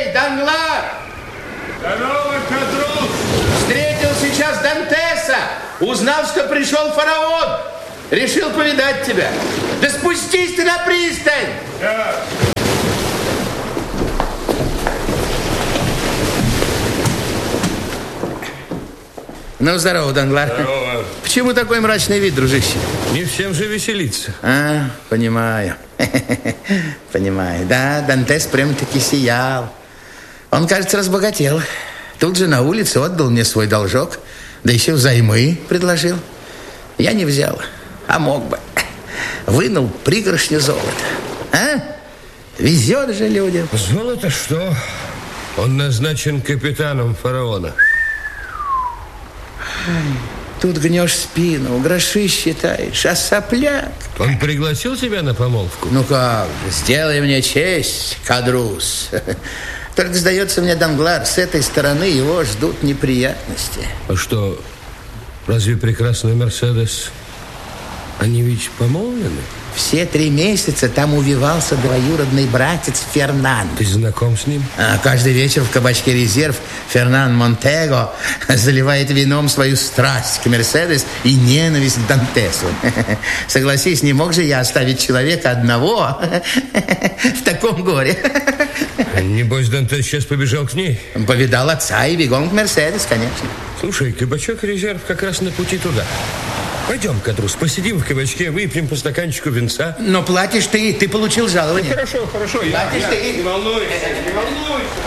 Эй, Данглар! Здорово, Кадрус! Встретил сейчас Дантеса. Узнал, что пришел фараон. Решил повидать тебя. Да спустись ты на пристань! Да. Ну, здорово, Данглар. Здорово. Почему такой мрачный вид, дружище? Не всем же веселиться. Понимаю. Понимаю. Да, Дантес прям-таки сиял. Он, кажется, разбогател. Тут же на улице отдал мне свой должок. Да еще взаймы предложил. Я не взял, а мог бы. Вынул пригоршню золота. Везет же людям. Золото что? Он назначен капитаном фараона. Тут гнешь спину, гроши считаешь, а сопляк. Он пригласил тебя на помолвку? Ну как же, сделай мне честь, Кадрус. Только, сдается мне, Данглар, с этой стороны его ждут неприятности. А что, разве прекрасный Мерседес, они ведь помолвлены? Все 3 месяца там увивался двоюродный братец Фернан. Ты знаком с ним? Каждый вечер в кабачке «Резерв» Фернан Монтего заливает вином свою страсть к Мерседес и ненависть к Дантесу. Согласись, не мог же я оставить человека одного в таком горе. Небось, Дантес сейчас побежал к ней? Повидал отца и бегом к Мерседес, конечно. Слушай, кабачок «Резерв» как раз на пути туда. Пойдем, Кадрус, посидим в кабачке, выпьем по стаканчику винца. Но платишь ты получил жалование. Хорошо, Платишь ты. Не волнуйся, не волнуйся.